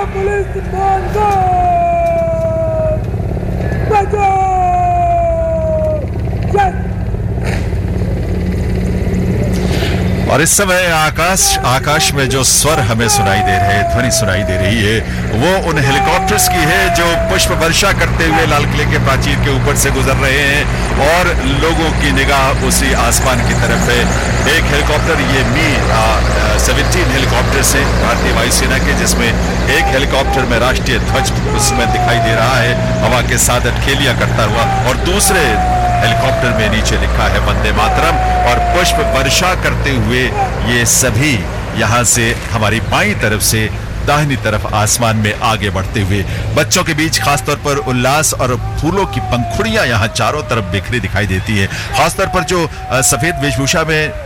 Police Mangarh बचाओ। और इस समय आकाश में जो स्वर हमें सुनाई दे रहे हैं, ध्वनि सुनाई दे रही है, वो उन हेलीकॉप्टर्स की है जो पुष्प वर्षा करते हुए लाल किले के प्राचीर के ऊपर से गुजर रहे हैं और लोगों की निगाह उसी आसमान की तरफ है। एक हेलीकॉप्टर, ये Mi-17 हेलीकॉप्टर से भारतीय वायुसेना के, जिसमें एक हेलीकॉप्टर में राष्ट्रीय ध्वज उसमें दिखाई दे रहा है हवा के साथ अटखेलियां करता हुआ, और दूसरे हेलीकॉप्टर में नीचे लिखा है वंदे मातरम, और पुष्प वर्षा करते हुए ये सभी यहां से हमारी बाईं तरफ से दाहिनी तरफ आसमान में आगे बढ़ते हुए, बच्चों के बीच खासतौर पर उल्लास और फूलों की पंखुड़ियां यहां चारों तरफ बिखरी दिखाई देती है। खासतौर पर जो सफेद वेशभूषा में